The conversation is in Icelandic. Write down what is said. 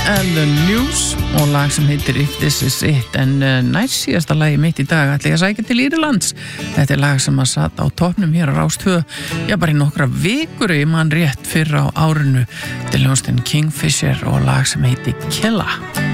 and the News og lag sem heitir If This Is It en næst síðasta lagi mitt í dag ætla ég að sækja til Írlands. Þetta lag sem að satt á toppnum hér á Rás 2 bara í nokkra vikur ég man rétt fyrr á árinu til hljómsveitin Kingfisher og lag sem heitir Killa.